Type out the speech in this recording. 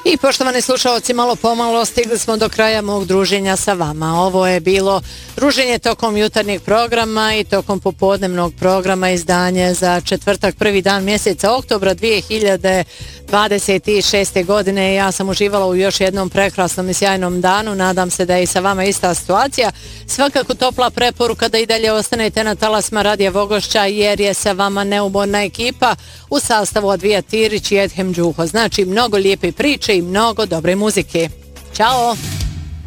I poštovani slušalci, malo pomalo stigli smo do kraja mog druženja sa vama. Ovo je bilo druženje tokom jutarnjeg programa i tokom popodnevnog programa, izdanje za četvrtak, prvi dan mjeseca oktobra 2026. godine. Ja sam uživala u još jednom prekrasnom i sjajnom danu. Nadam se da je i sa vama ista situacija. Svakako topla preporuka da i dalje ostanete na talasma Radija Vogošća, jer je sa vama neumorna ekipa u sastavu Advija Tirić i Edhem Đuho. Znači mnogo lijepe priče i mnogo dobre muzike. Ćao!